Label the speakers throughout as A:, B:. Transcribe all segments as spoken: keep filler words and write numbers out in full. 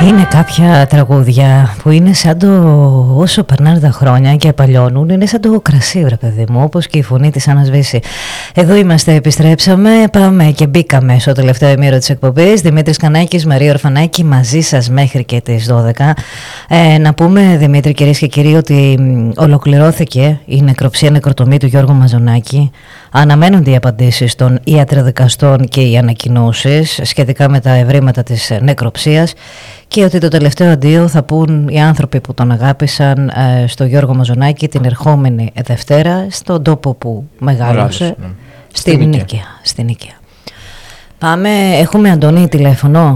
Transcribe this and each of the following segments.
A: Είναι κάποια τραγούδια που είναι σαν το όσο περνάνε τα χρόνια και παλιώνουν, είναι σαν το κρασί, βρε παιδί μου, όπως και η φωνή της Άννας Βύση. Εδώ είμαστε, επιστρέψαμε, πάμε και μπήκαμε στο τελευταίο ημίρο της εκπομπής. Δημήτρης Κανάκης, Μαρία Ορφανάκη, μαζί σας μέχρι και τις δώδεκα. Ε, να πούμε, Δημήτρη, κυρίες και κύριοι, ότι ολοκληρώθηκε η νεκροψία νεκροτομή του Γιώργου Μαζονάκη. Αναμένονται οι απαντήσεις των ιατροδικαστών και οι ανακοινώσεις σχετικά με τα ευρήματα της νεκροψίας και ότι το τελευταίο αντίο θα πούν οι άνθρωποι που τον αγάπησαν ε, στο Γιώργο Μαζονάκη την ερχόμενη Δευτέρα στον τόπο που μεγάλωσε, ναι. στην, στην Νίκαια. Στην Νίκαια. Πάμε, έχουμε Αντώνη τηλέφωνο.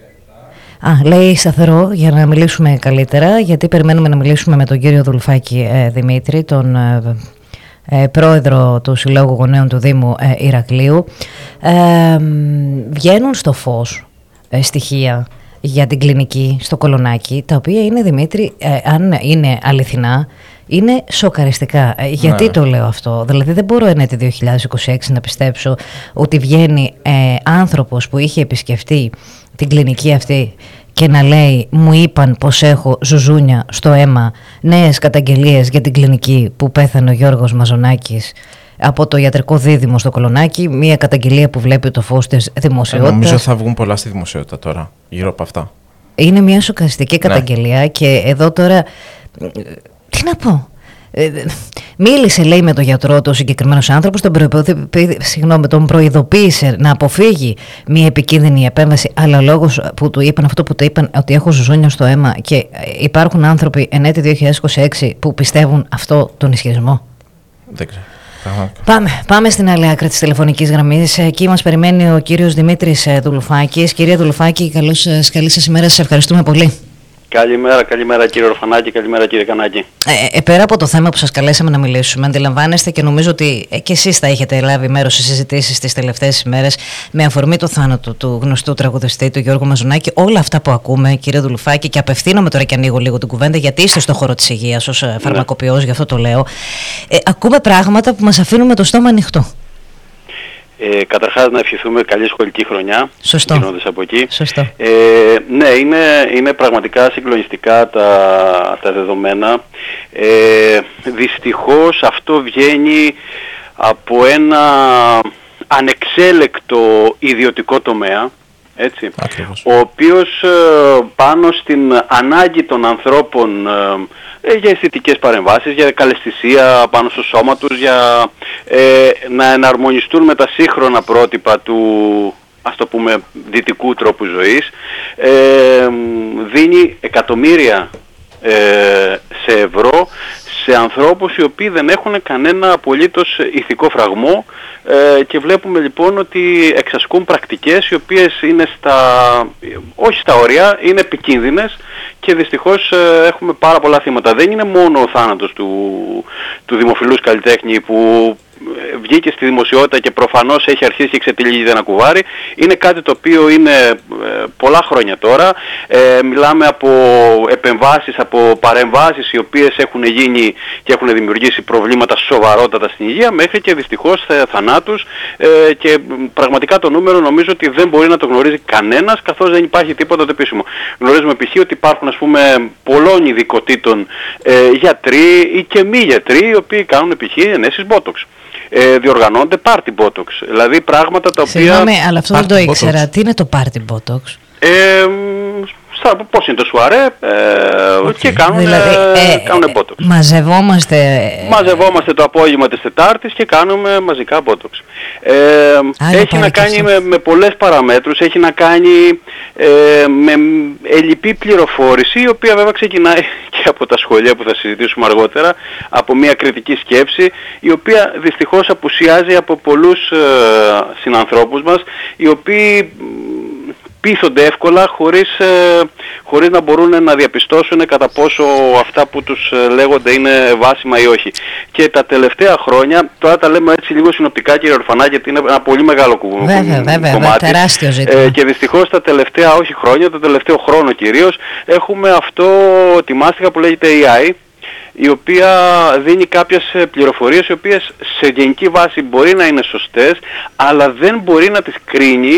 A: Α, λέει σταθερό για να μιλήσουμε καλύτερα, γιατί περιμένουμε να μιλήσουμε με τον κύριο Δουλφάκη ε, Δημήτρη, τον ε, ε, πρόεδρο του Συλλόγου Γονέων του Δήμου ε, Ηρακλείου. Ε, βγαίνουν στο φως ε, στοιχεία για την κλινική στο Κολονάκι, τα οποία είναι, Δημήτρη, ε, αν είναι αληθινά, είναι σοκαριστικά. Ε, γιατί ναι. το λέω αυτό? Δηλαδή δεν μπορώ ενέτη δύο χιλιάδες είκοσι έξι να πιστέψω ότι βγαίνει ε, άνθρωπος που είχε επισκεφτεί την κλινική αυτή και να λέει, μου είπαν πως έχω ζουζούνια στο αίμα, νέες καταγγελίες για την κλινική που πέθανε ο Γιώργος Μαζονάκης από το ιατρικό δίδυμο στο Κολονάκι, μια καταγγελία που βλέπει το φως της δημοσιότητας.
B: Νομίζω θα βγουν πολλά στη δημοσιότητα τώρα γύρω από αυτά.
A: Είναι μια σοκαριστική καταγγελία, ναι. Και εδώ τώρα, τι να πω, μίλησε, λέει, με τον γιατρό του ο συγκεκριμένος άνθρωπος, τον, προειδοποίησε, συγγνώμη, τον προειδοποίησε να αποφύγει μια επικίνδυνη επέμβαση, αλλά ο λόγος που του είπαν αυτό που του είπαν, ότι έχω ζουζούνια στο αίμα, και υπάρχουν άνθρωποι εν έτη δύο χιλιάδες είκοσι έξι που πιστεύουν αυτό τον ισχυρισμό. Δεν ξέρω. Πάμε, πάμε στην άλλη άκρη της τηλεφωνικής γραμμής. Εκεί μας περιμένει ο κύριος Δημήτρης Δουλφάκης. Κύριε Δουλφάκη, καλώς, καλή σας ημέρα, σας ευχαριστούμε πολύ.
C: Καλημέρα, καλημέρα κύριε Ορφανάκη, καλημέρα κύριε Κανάκη.
A: Ε, ε, πέρα από το θέμα που σας καλέσαμε να μιλήσουμε, αντιλαμβάνεστε και νομίζω ότι ε, και εσείς θα έχετε λάβει μέρος σε συζητήσεις τις τελευταίες ημέρες με αφορμή το θάνατο του γνωστού τραγουδιστή του Γιώργου Μαζονάκη. Όλα αυτά που ακούμε, κύριε Δουλφάκη, και απευθύνομαι τώρα και ανοίγω λίγο την κουβέντα, γιατί είστε στον χώρο της υγείας ως ναι. φαρμακοποιός, γι' αυτό το λέω. Ε, ακούμε πράγματα που μας αφήνουν με το στόμα ανοιχτό.
C: Ε, καταρχάς να ευχηθούμε καλή σχολική χρονιά.
A: Σωστό.
C: Ξεκινώντας από εκεί.
A: Σωστό.
C: Ε, ναι, είναι, είναι πραγματικά συγκλονιστικά τα, τα δεδομένα. Ε, δυστυχώς αυτό βγαίνει από ένα ανεξέλεκτο ιδιωτικό τομέα, έτσι, ο οποίος ε, πάνω στην ανάγκη των ανθρώπων ε, για αισθητικές παρεμβάσεις, για καλαισθησία πάνω στο σώμα τους, για ε, να εναρμονιστούν με τα σύγχρονα πρότυπα του, ας το πούμε, δυτικού τρόπου ζωής, ε, δίνει εκατομμύρια ε, σε ευρώ σε ανθρώπους οι οποίοι δεν έχουν κανένα απολύτως ηθικό φραγμό, ε, και βλέπουμε λοιπόν ότι εξασκούν πρακτικές οι οποίες είναι στα, όχι στα όρια, είναι επικίνδυνες, και δυστυχώς ε, έχουμε πάρα πολλά θύματα. Δεν είναι μόνο ο θάνατος του, του δημοφιλούς καλλιτέχνη που βγήκε στη δημοσιότητα και προφανώς έχει αρχίσει και ξετυλίγεται ένα κουβάρι. Είναι κάτι το οποίο είναι ε, πολλά χρόνια τώρα. Ε, μιλάμε από επεμβάσεις, από παρεμβάσεις οι οποίες έχουν γίνει και έχουν δημιουργήσει προβλήματα σοβαρότατα στην υγεία, μέχρι και δυστυχώς θανάτους, ε, και πραγματικά το νούμερο νομίζω ότι δεν μπορεί να το γνωρίζει κανένας, καθώς δεν υπάρχει τίποτα το επίσημο. Γνωρίζουμε π.χ. ότι υπάρχουν, ας πούμε, πολλών ειδικοτήτων ε, γιατροί ή και μη γιατροί οι οποίοι κάνουν π.χ. ενέσεις Botox. Ε, διοργανώνται party Botox, δηλαδή πράγματα τα οποία...
A: Συγγνώμη, αλλά αυτό δεν το ήξερα. Τι είναι το party Botox?
C: Ε, στα, πώς είναι το σουαρέ, ε, okay. και κάνουν,
A: δηλαδή, ε,
C: κάνουν Botox.
A: Μαζευόμαστε...
C: Μαζευόμαστε το απόγευμα της Τετάρτης και κάνουμε μαζικά Botox. Ε, έχει να κάνει με, με πολλές παραμέτρους, έχει να κάνει ε, με ελλειπή πληροφόρηση, η οποία βέβαια ξεκινάει και από τα σχολεία που θα συζητήσουμε αργότερα, από μια κριτική σκέψη, η οποία δυστυχώς απουσιάζει από πολλούς ε, συνανθρώπους μας, οι οποίοι πείθονται εύκολα χωρίς, ε, χωρίς να μπορούν να διαπιστώσουν κατά πόσο αυτά που τους λέγονται είναι βάσιμα ή όχι. Και τα τελευταία χρόνια, τώρα τα λέμε έτσι λίγο συνοπτικά κύριε Ορφανάκη, γιατί είναι ένα πολύ μεγάλο κου,
A: βέβαια, βέβαια,
C: κομμάτι.
A: Τεράστιο ζήτημα.
C: Ε, και δυστυχώς τα τελευταία, όχι χρόνια, το τελευταίο χρόνο κυρίως, έχουμε αυτό τη μάστιγα που λέγεται έι άι, η οποία δίνει κάποιες πληροφορίες οι οποίες σε γενική βάση μπορεί να είναι σωστές, αλλά δεν μπορεί να τις κρίνει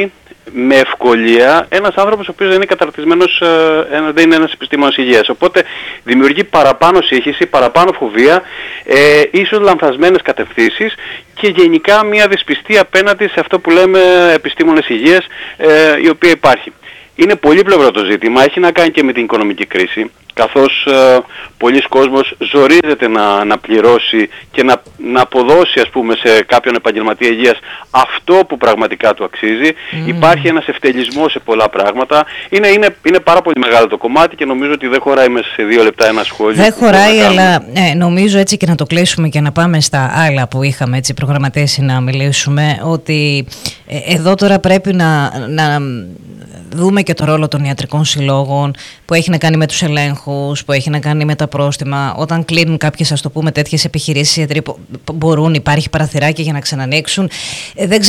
C: με ευκολία ένας άνθρωπος ο οποίος δεν είναι καταρτισμένος, ε, δεν είναι ένας επιστήμονας υγείας. Οπότε δημιουργεί παραπάνω σύγχυση, παραπάνω φοβία, ε, ίσως λανθασμένες κατευθύνσεις και γενικά μια δυσπιστία απέναντι σε αυτό που λέμε επιστήμονες υγείας, ε, η οποία υπάρχει. Είναι πολύπλευρο το ζήτημα, έχει να κάνει και με την οικονομική κρίση, καθώς ε, πολλοί κόσμος ζορίζεται να, να πληρώσει και να, να αποδώσει, ας πούμε, σε κάποιον επαγγελματία υγείας αυτό που πραγματικά του αξίζει. Mm. Υπάρχει ένας ευτελισμός σε πολλά πράγματα. Είναι, είναι, είναι πάρα πολύ μεγάλο το κομμάτι και νομίζω ότι δεν χωράει μέσα σε δύο λεπτά ένα σχόλιο.
A: Δεν χωράει, αλλά ε, νομίζω έτσι και να το κλείσουμε και να πάμε στα άλλα που είχαμε έτσι προγραμματίσει να μιλήσουμε, ότι ε, εδώ τώρα πρέπει να... να δούμε και το ρόλο των ιατρικών συλλόγων που έχει να κάνει με τους ελέγχους, που έχει να κάνει με τα πρόστιμα. Όταν κλείνουν κάποιες, ας το πούμε, τέτοιες επιχειρήσεις, οι ιατροί μπορούν, υπάρχει παραθυράκι για να ξανανοίξουν. Δεν